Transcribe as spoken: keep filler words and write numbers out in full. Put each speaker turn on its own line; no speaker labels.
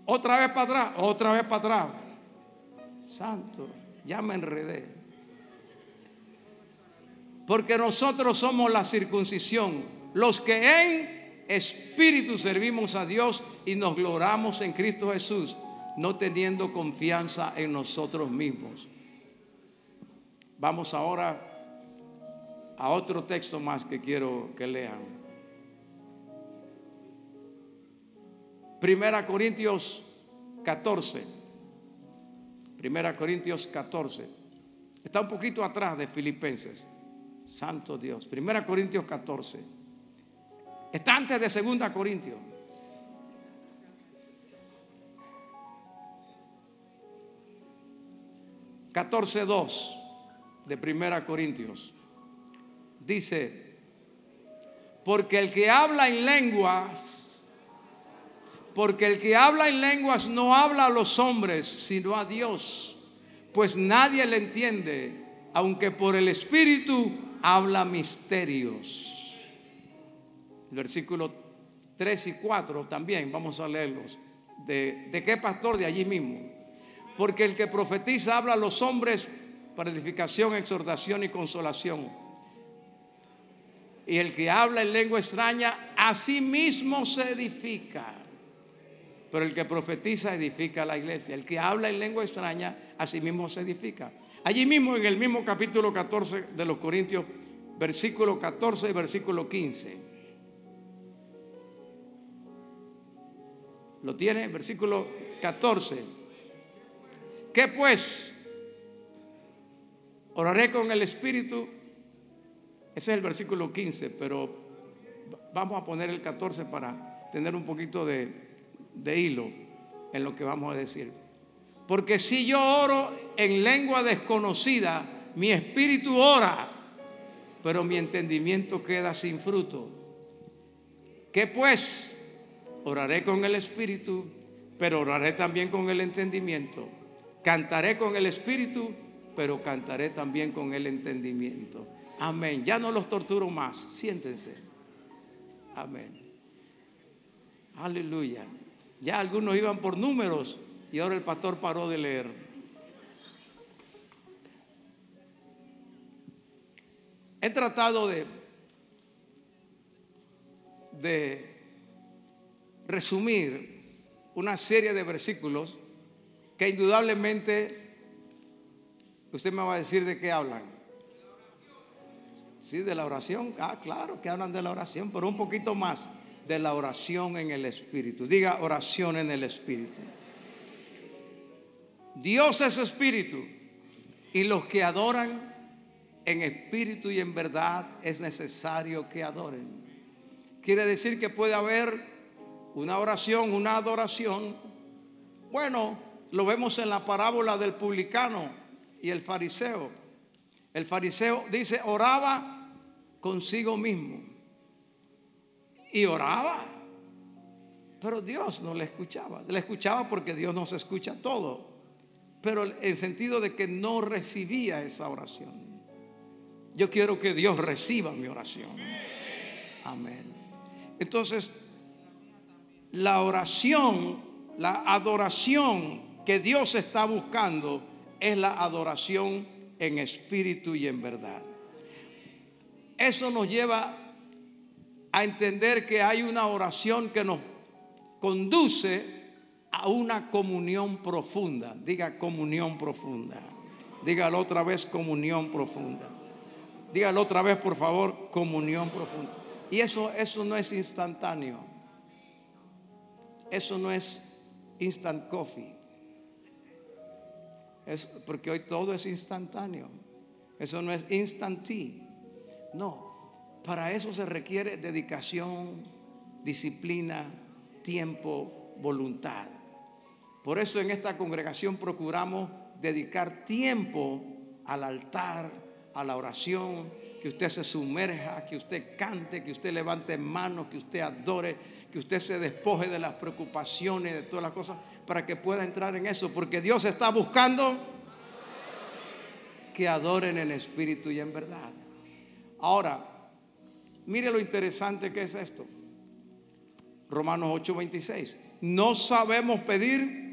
Otra vez para atrás, otra vez para atrás. Santo, ya me enredé. Porque nosotros somos la circuncisión, los que en espíritu servimos a Dios y nos gloriamos en Cristo Jesús, no teniendo confianza en nosotros mismos. Vamos ahora a otro texto más que quiero que lean. Primera Corintios catorce. Primera Corintios catorce. Está un poquito atrás de Filipenses. Santo Dios. Primera Corintios catorce. Está antes de Segunda Corintios. catorce dos de Primera Corintios. Dice: porque el que habla en lenguas Porque el que habla en lenguas no habla a los hombres, sino a Dios, pues nadie le entiende, aunque por el Espíritu habla misterios. El versículo tres y cuatro también vamos a leerlos. ¿De, de qué pastor? De allí mismo. Porque el que profetiza habla a los hombres para edificación, exhortación y consolación. Y el que habla en lengua extraña, a sí mismo se edifica. Pero el que profetiza edifica a la iglesia. El que habla en lengua extraña, a sí mismo se edifica. Allí mismo, en el mismo capítulo catorce de los Corintios, versículo catorce y versículo quince. ¿Lo tiene? Versículo catorce. ¿Qué pues? Oraré con el Espíritu. Ese es el versículo quince, pero vamos a poner el catorce para tener un poquito de de hilo en lo que vamos a decir. Porque si yo oro en lengua desconocida, mi espíritu ora, pero mi entendimiento queda sin fruto. ¿Qué pues? Oraré con el espíritu, pero oraré también con el entendimiento. Cantaré con el espíritu, pero cantaré también con el entendimiento. Amén. Ya no los torturo más. Siéntense. Amén. Aleluya. Ya algunos iban por números y ahora el pastor paró de leer. He tratado de, de resumir una serie de versículos que indudablemente usted me va a decir de qué hablan. Sí, de la oración. Ah, claro que hablan de la oración, pero un poquito más. De la oración en el Espíritu. Diga: oración en el Espíritu. Dios es Espíritu, y los que adoran en espíritu y en verdad es necesario que adoren. Quiere decir que puede haber una oración, una adoración. Bueno, lo vemos en la parábola del publicano y el fariseo. El fariseo dice: oraba consigo mismo. Y oraba, pero Dios no le escuchaba. Le escuchaba porque Dios nos escucha todo, pero en el sentido de que no recibía esa oración. Yo quiero que Dios reciba mi oración. Amén. Entonces, la oración, la adoración que Dios está buscando es la adoración en espíritu y en verdad. Eso nos lleva a entender que hay una oración que nos conduce a una comunión profunda. Diga: comunión profunda. Dígalo otra vez: comunión profunda. Dígalo otra vez, por favor: comunión profunda. Y eso, eso no es instantáneo. Eso no es instant coffee. Es porque hoy todo es instantáneo. Eso no es instant tea. No. Para eso se requiere dedicación, disciplina, tiempo, voluntad. Por eso en esta congregación procuramos dedicar tiempo al altar, a la oración, que usted se sumerja, que usted cante, que usted levante manos, que usted adore, que usted se despoje de las preocupaciones, de todas las cosas, para que pueda entrar en eso, porque Dios está buscando que adoren en espíritu y en verdad. Ahora, mire lo interesante que es esto. Romanos ocho veintiséis. No sabemos pedir